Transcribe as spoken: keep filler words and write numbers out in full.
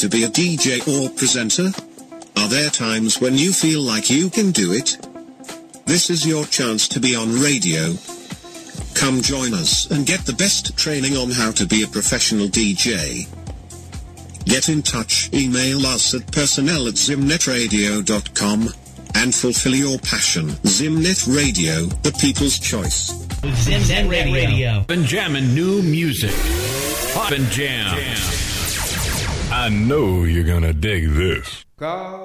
to be a D J or presenter? Are there times when you feel like you can do it? This is your chance to be on radio. Come join us and get the best training on how to be a professional D J. Get in touch, email us at personnel at zimnetradio dot com, and fulfill your passion. Zimnet Radio, the people's choice. Zimnet Radio. And jamming new music. Pop and jam. I know you're gonna dig this. God.